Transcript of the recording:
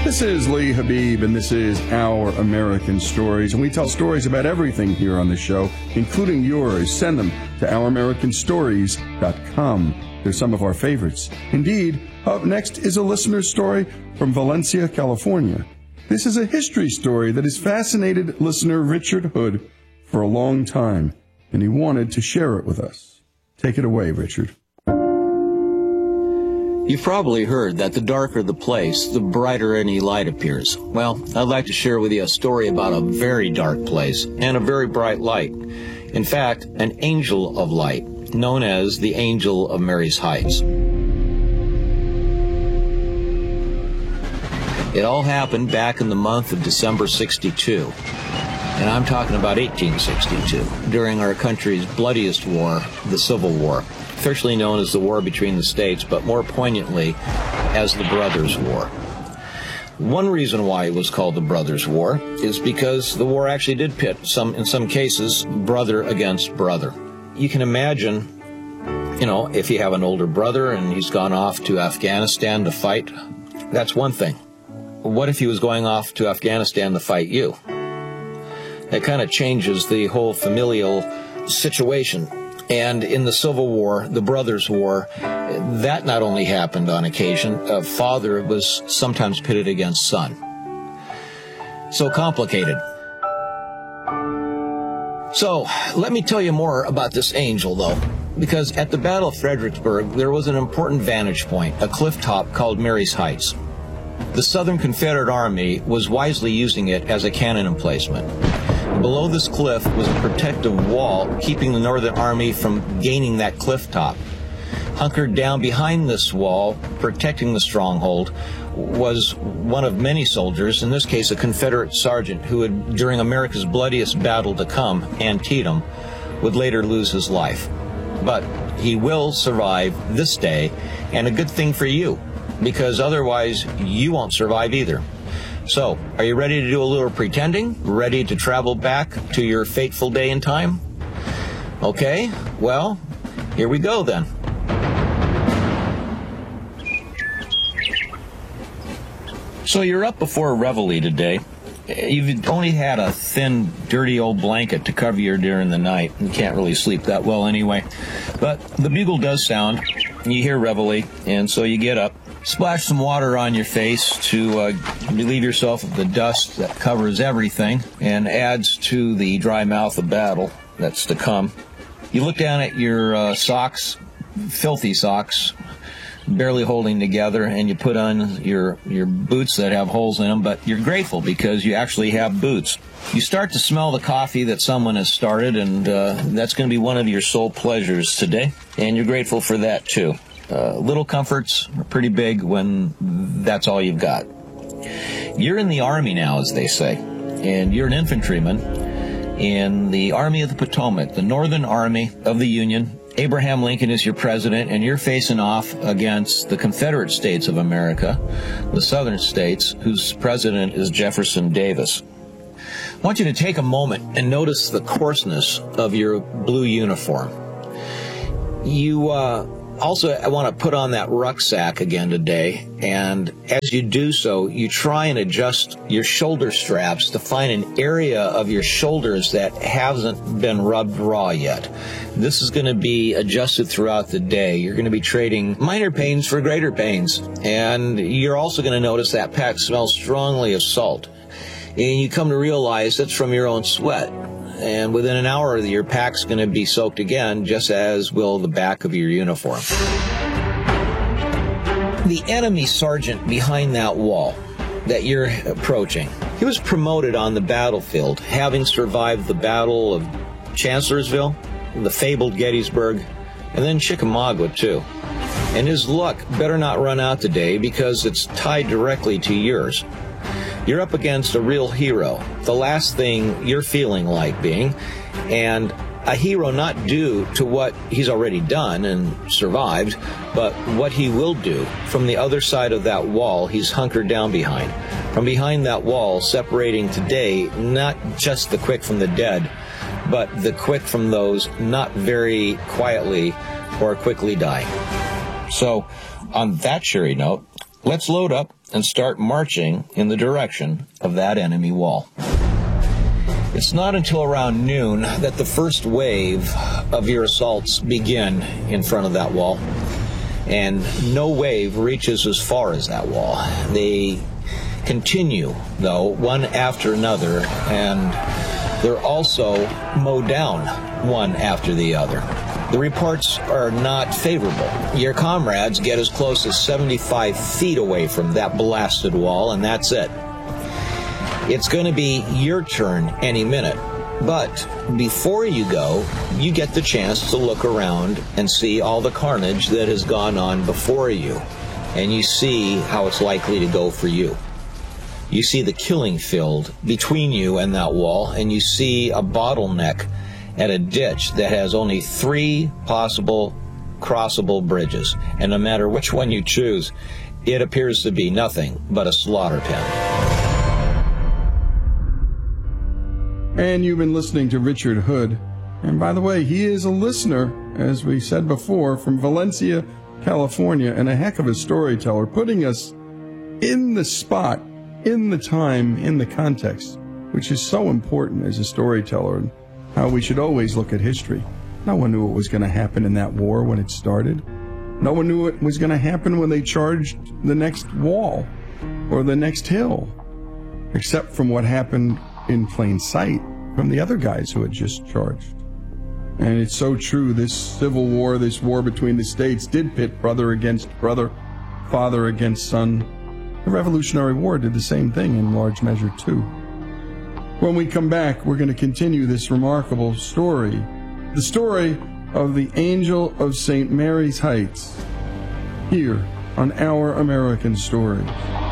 This is Lee Habib, and this is Our American Stories. And we tell stories about everything here on the show, including yours. Send them to ouramericanstories.com. They're some of our favorites. Indeed, up next is a listener's story from Valencia, California. This is a history story that has fascinated listener Richard Hood for a long time, and he wanted to share it with us. Take it away, Richard. You've probably heard that the darker the place, the brighter any light appears. Well, I'd like to share with you a story about a very dark place and a very bright light. In fact, an angel of light, known as the Angel of Mary's Heights. It all happened back in the month of December 62. And I'm talking about 1862, during our country's bloodiest war, the Civil War, officially known as the War Between the States, but more poignantly as the Brothers' War. One reason why it was called the Brothers' War is because the war actually did pit, in some cases, brother against brother. You can imagine, if you have an older brother and he's gone off to Afghanistan to fight, that's one thing. What if he was going off to Afghanistan to fight you? That kind of changes the whole familial situation. And in the Civil War, the Brothers' War, that not only happened on occasion, father was sometimes pitted against son. So complicated. So, let me tell you more about this angel, though, because at the Battle of Fredericksburg, there was an important vantage point, a cliff top called Mary's Heights. The Southern Confederate Army was wisely using it as a cannon emplacement. Below this cliff was a protective wall keeping the Northern Army from gaining that cliff top. Hunkered down behind this wall, protecting the stronghold, was one of many soldiers, in this case a Confederate sergeant who would, during America's bloodiest battle to come, Antietam, would later lose his life. But he will survive this day, and a good thing for you, because otherwise you won't survive either. So, are you ready to do a little pretending? Ready to travel back to your fateful day in time? Okay, well, here we go then. So you're up before Reveille today. You've only had a thin, dirty old blanket to cover you during the night. You can't really sleep that well anyway. But the bugle does sound, and you hear Reveille, and so you get up. Splash some water on your face to relieve yourself of the dust that covers everything and adds to the dry mouth of battle that's to come. You look down at your socks, filthy socks, barely holding together, and you put on your boots that have holes in them, but you're grateful because you actually have boots. You start to smell the coffee that someone has started, and that's going to be one of your sole pleasures today, and you're grateful for that too. Little comforts are pretty big when that's all you've got. You're in the Army now, as they say, and you're an infantryman in the Army of the Potomac, the Northern Army of the Union. Abraham Lincoln is your president, and you're facing off against the Confederate States of America, the Southern states, whose president is Jefferson Davis. I want you to take a moment and notice the coarseness of your blue uniform. You also, I want to put on that rucksack again today, and as you do so, you try and adjust your shoulder straps to find an area of your shoulders that hasn't been rubbed raw yet. This is going to be adjusted throughout the day. You're going to be trading minor pains for greater pains, and you're also going to notice that pack smells strongly of salt, and you come to realize that's from your own sweat. And within an hour, your pack's going to be soaked again, just as will the back of your uniform. The enemy sergeant behind that wall that you're approaching, he was promoted on the battlefield, having survived the Battle of Chancellorsville, the fabled Gettysburg, and then Chickamauga, too. And his luck better not run out today because it's tied directly to yours. You're up against a real hero, the last thing you're feeling like being, and a hero not due to what he's already done and survived, but what he will do from the other side of that wall he's hunkered down behind. From behind that wall, separating today not just the quick from the dead, but the quick from those not very quietly or quickly dying. So, on that cheery note, Let's load up and start marching in the direction of that enemy wall. It's not until around noon that the first wave of your assaults begin in front of that wall. And no wave reaches as far as that wall. They continue, though, one after another, and they're also mowed down one after the other. The reports are not favorable. Your comrades get as close as 75 feet away from that blasted wall, and that's it. It's going to be your turn any minute. But before you go, you get the chance to look around and see all the carnage that has gone on before you. And you see how it's likely to go for you. You see the killing field between you and that wall, and you see a bottleneck at a ditch that has only 3 possible crossable bridges. And no matter which one you choose, it appears to be nothing but a slaughter pen. And you've been listening to Richard Hood. And by the way, he is a listener, as we said before, from Valencia, California, and a heck of a storyteller, putting us in the spot, in the time, in the context, which is so important as a storyteller, and how we should always look at history. No one knew what was going to happen in that war when it started. No one knew what was going to happen when they charged the next wall or the next hill, except from what happened in plain sight from the other guys who had just charged. And it's so true, this civil war, this war between the states did pit brother against brother, father against son. The Revolutionary War did the same thing in large measure too. When we come back, we're going to continue this remarkable story, the story of the Angel of St. Mary's Heights, here on Our American Stories.